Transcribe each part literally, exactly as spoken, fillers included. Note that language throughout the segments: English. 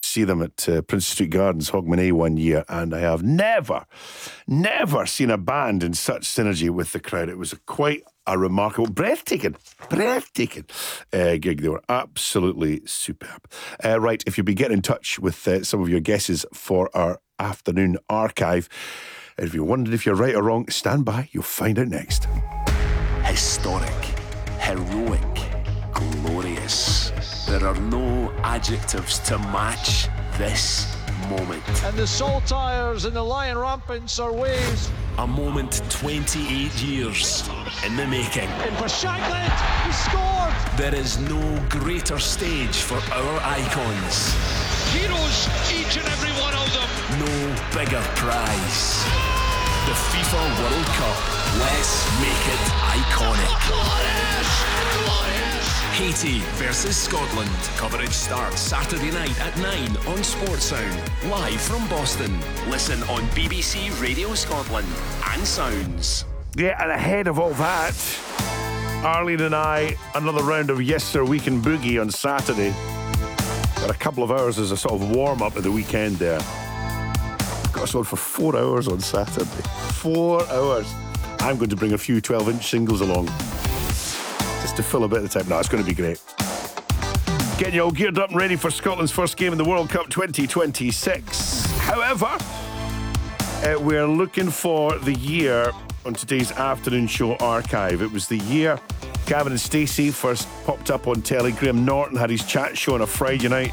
see them at uh, Princess Street Gardens, Hogmanay one year, and I have never, never seen a band in such synergy with the crowd. It was a quite a remarkable, breathtaking, breathtaking uh, gig. They were absolutely superb. Uh, right, if you'd be getting in touch with uh, some of your guesses for our afternoon archive, and if you're wondering if you're right or wrong, stand by, you'll find out next. Historic, heroic, glorious. There are no adjectives to match this moment. And the Saltires and the Lion Rampants are waves. A moment twenty-eight years in the making. In for Shankland, he scored! There is no greater stage for our icons. Heroes, each and every one of them. No bigger prize. The FIFA World Cup. Let's make it iconic. Glorious! Glorious! Haiti versus Scotland. Coverage starts Saturday night at nine on Sportsound. Live from Boston. Listen on B B C Radio Scotland and Sounds. Yeah, and ahead of all that, Arlene and I, another round of Yes Sir Weekend Boogie on Saturday. Got a couple of hours as a sort of warm-up at the weekend there. Got us on for four hours on Saturday. Four hours. I'm going to bring a few twelve-inch singles along just to fill a bit of the time. No, it's going to be great. Getting you all geared up and ready for Scotland's first game in the World Cup twenty twenty-six. However, uh, we're looking for the year on today's afternoon show archive. It was the year Gavin and Stacey first popped up on telly. Graham Norton had his chat show on a Friday night.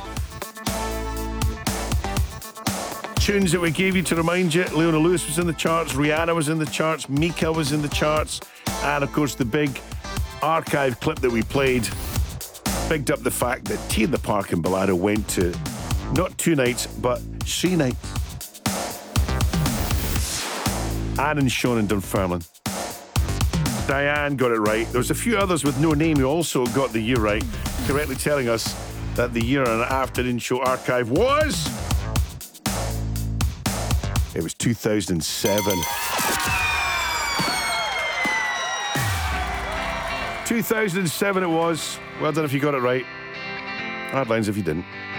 Tunes that we gave you to remind you: Leona Lewis was in the charts, Rihanna was in the charts, Mika was in the charts, and of course the big archive clip that we played bigged up the fact that Tea in the Park in Ballado went to not two nights but three nights. Anne and Sean in Dunfermline. Diane got it right. There was a few others with no name who also got the year right, correctly telling us that the year on an afternoon show archive was... It was two thousand seven. two thousand seven it was. Well done if you got it right. Hard lines if you didn't.